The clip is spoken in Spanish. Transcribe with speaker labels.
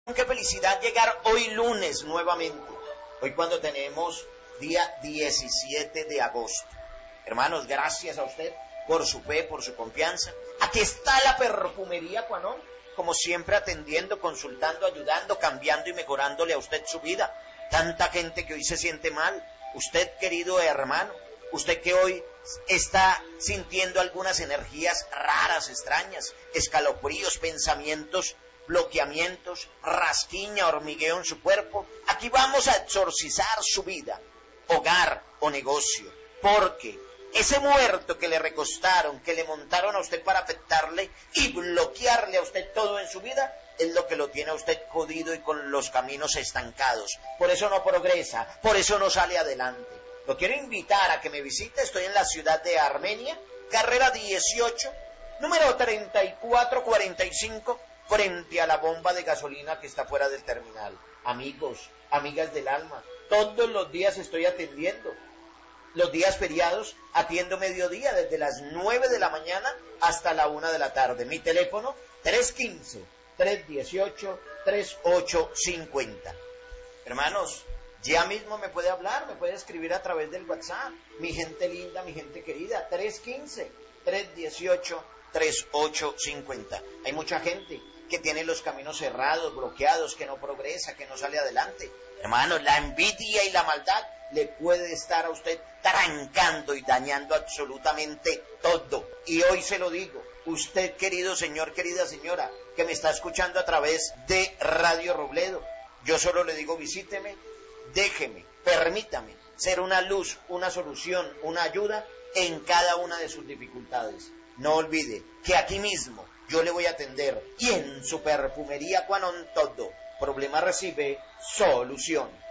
Speaker 1: Qué felicidad llegar hoy lunes nuevamente. Hoy cuando tenemos día 17 de agosto. Hermanos, gracias a usted por su fe, por su confianza. Aquí está la perfumería Cuanón, como siempre atendiendo, consultando, ayudando, cambiando y mejorándole a usted su vida. Tanta gente que hoy se siente mal. Usted, querido hermano, usted que hoy está sintiendo algunas energías raras, extrañas, escalofríos, pensamientos, bloqueamientos, rasquiña, hormigueo en su cuerpo. Aquí vamos a exorcizar su vida, hogar o negocio, porque ese muerto que le recostaron, que le montaron a usted para afectarle y bloquearle a usted todo en su vida, es lo que lo tiene a usted jodido y con los caminos estancados. Por eso no progresa, por eso no sale adelante. Lo quiero invitar a que me visite. Estoy en la ciudad de Armenia, carrera 18, número 3445, frente a la bomba de gasolina que está fuera del terminal. Amigos, amigas del alma, todos los días estoy atendiendo. Los días feriados atiendo mediodía, desde las 9 de la mañana hasta la 1 de la tarde. Mi teléfono, 315-318-3850. Hermanos, ya mismo me puede hablar, me puede escribir a través del WhatsApp. Mi gente linda, mi gente querida, 315-318-3850. Hay mucha gente que tiene los caminos cerrados, bloqueados, que no progresa, que no sale adelante. Hermanos, la envidia y la maldad le puede estar a usted trancando y dañando absolutamente todo. Y hoy se lo digo, usted, querido señor, querida señora, que me está escuchando a través de Radio Robledo, yo solo le digo, visíteme, déjeme, permítame ser una luz, una solución, una ayuda en cada una de sus dificultades. No olvide que aquí mismo yo le voy a atender y en su perfumería Cuanón todo problema recibe solución.